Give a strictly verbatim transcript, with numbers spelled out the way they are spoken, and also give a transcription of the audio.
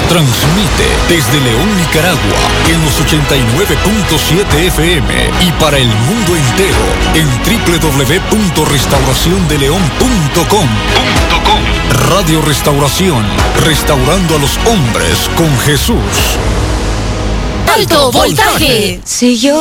Transmite desde León, Nicaragua, en los ochenta y nueve punto siete F M y para el mundo entero en doble u doble u doble u punto restauración de león punto com. Radio Restauración, restaurando a los hombres con Jesús. Alto voltaje. Si yo